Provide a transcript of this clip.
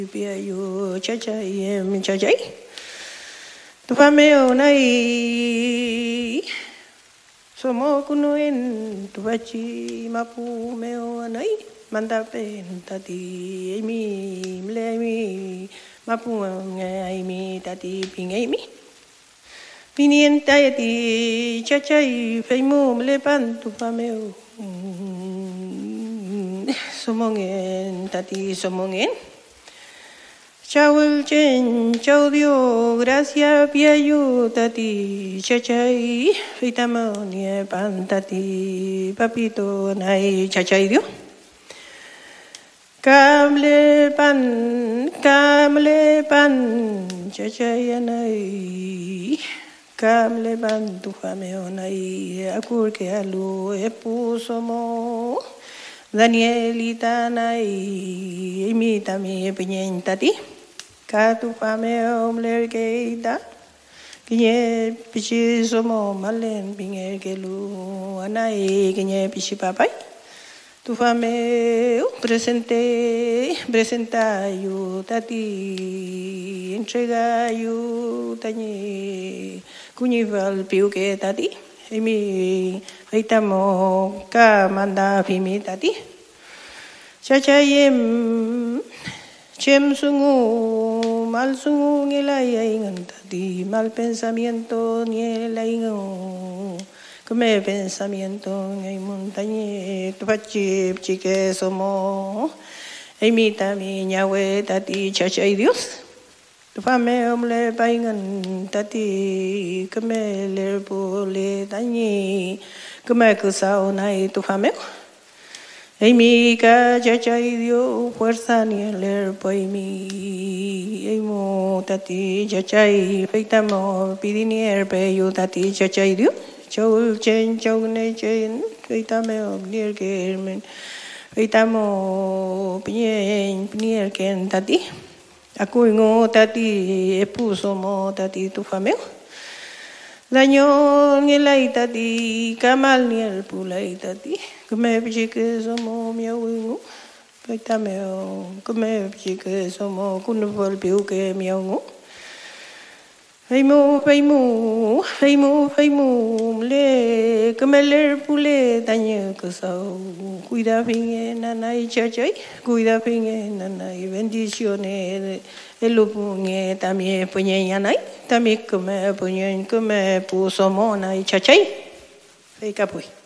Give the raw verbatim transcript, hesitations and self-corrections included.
Piayo chachay em chachay tu fameo nai somo kunuin tu bachi mapu meo nai manda pen tati mi mle mi mapu ngai mi tati pingai mi pinien tati chachay feimu mle pan tu fameo somongen tati somongen. Chau chen, chau Dios, gracias piayu tati, chachay, fitamonie pan tati, papito nai chachay Dios. Camle pan, camle pan, chachay nai, camle pan tu fameo nai, akur que alu epuso mo, Danielita nai, imita mi piñen tati. Katu fameo mlerkeita kinye pichi somo malen pinger kelu anai kinye pichi papai tu fameo presente presenta yu tati entrega yu tani kunyival piuke tati emi aitamo ka manda fimi tati chachayem Chem sungu, mal sungu ngilay ingan tadi, mal pensamiento ngilay ingan, kame pensamiento ngay montañe, tupachip chique somo, imita mi ñawe tati chachay Dios, tupame omle paingan tati, kame lerpo le tañi, kame kusao nai tupame. Ay mi ka chachay Dios fuerza ni el poi mi ay mo tati chachay feitamo pidinier pe yo tati chachay Dios chau chen chau ne chen feitame ognier kermen feitamo pinien pinier ken tati aku ngo tati epuso mo tati tu fameo Daño ngilay tati, kamal ni el pulay tati. Kume pichike somo miawengu. Paitameo, kume pichike somo kunupol piuke miawengu. Feimu, feimu, feimu, feimu, le, kumeler pule daño kusao. Cuida finge nanay chachay, cuida finge nanay bendiciones. El lupunge también puñe yanay, también come puñe come puso mona y chachay. Fei capuy.